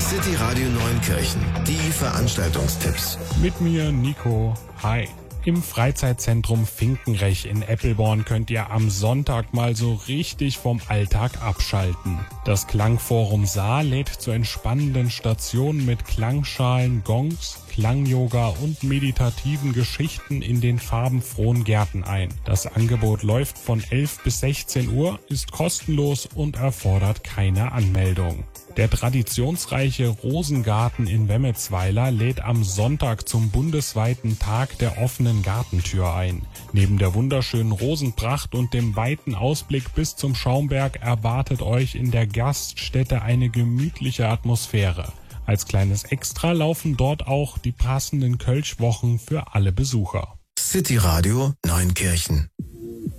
City Radio Neunkirchen. Die Veranstaltungstipps. Mit mir Nico. Hi. Im Freizeitzentrum Finkenrech in Eppelborn könnt ihr am Sonntag mal so richtig vom Alltag abschalten. Das Klangforum Saar lädt zu entspannenden Stationen mit Klangschalen, Gongs, Klangyoga und meditativen Geschichten in den farbenfrohen Gärten ein. Das Angebot läuft von 11 bis 16 Uhr, ist kostenlos und erfordert keine Anmeldung. Der traditionsreiche Rosengarten in Wemmetsweiler lädt am Sonntag zum bundesweiten Tag der offenen Gartentür ein. Neben der wunderschönen Rosenpracht und dem weiten Ausblick bis zum Schaumberg erwartet euch in der Gaststätte eine gemütliche Atmosphäre. Als kleines Extra laufen dort auch die passenden Kölschwochen für alle Besucher. City Radio Neunkirchen.